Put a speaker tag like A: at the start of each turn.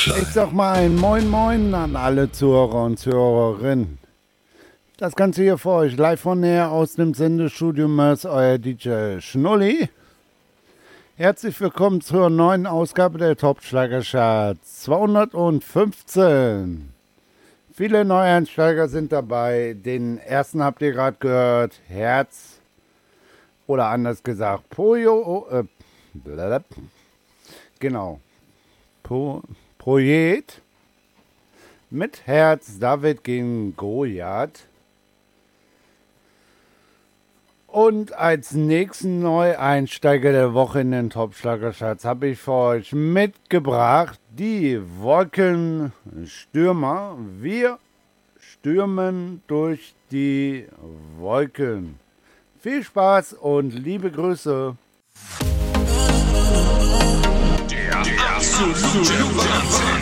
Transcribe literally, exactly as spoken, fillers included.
A: Ich sag mal ein Moin Moin an alle Zuhörer und Zuhörerinnen. Das Ganze hier für euch live von näher aus dem Sendestudio Mörs, euer D J Schnulli. Herzlich willkommen zur neuen Ausgabe der Top-Schlagercharts zweihundertfünfzehn. Viele Neueinsteiger sind dabei. Den ersten habt ihr gerade gehört, Herz oder anders gesagt Pojo, äh, genau, po, Projekt mit Herz, David gegen Goliath. Und als nächsten Neueinsteiger der Woche in den Top-Schlagercharts habe ich für euch mitgebracht die Wolkenstürmer. Wir stürmen durch die Wolken. Viel Spaß und liebe Grüße.
B: Der absolute Wahnsinn.